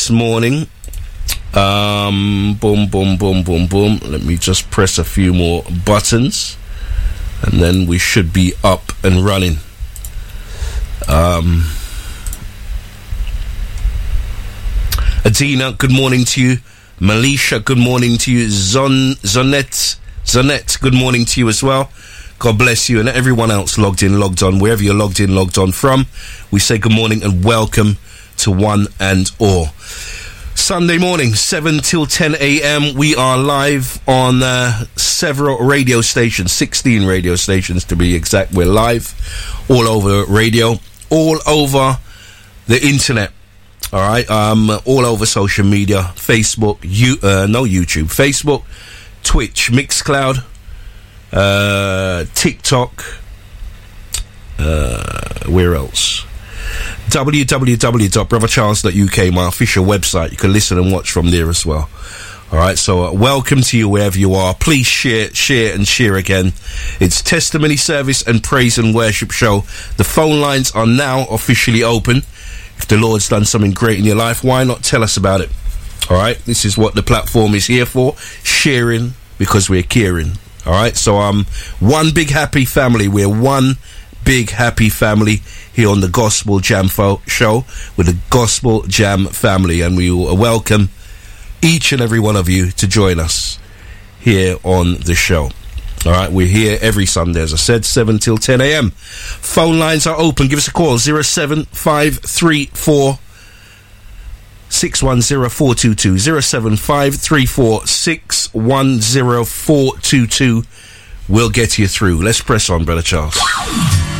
this morning. Boom, boom, boom, boom, boom. Let me just press a few more buttons, and then we should be up and running. Adina, good morning to you. Malisha, good morning to you. Zonette, good morning to you as well. God bless you, and everyone else logged on, wherever you're logged on from. We say good morning and welcome to one and all. Sunday morning, 7 till 10 a.m. We are live on several radio stations, 16 radio stations to be exact. We're live all over radio, all over the internet. All right, all over social media, Facebook, YouTube, Facebook, Twitch, Mixcloud, TikTok, where else? www.brothercharles.uk, my official website. You can listen and watch from there as well. All right, so welcome to you wherever you are. Please share again. It's Testimony Service and Praise and Worship Show. The phone lines are now officially open. If the Lord's done something great in your life, why not tell us about it? All right, this is what the platform is here for, sharing because we're caring. All right, so one big happy family. We're one big happy family here on the Gospel Jam show with the Gospel Jam family, and we will welcome each and every one of you to join us here on the show. All right, we're here every Sunday, as I said, 7 till 10 a.m. Phone lines are open. Give us a call, 07534 610422, 07534 610422. We'll get you through. Let's press on, Brother Charles.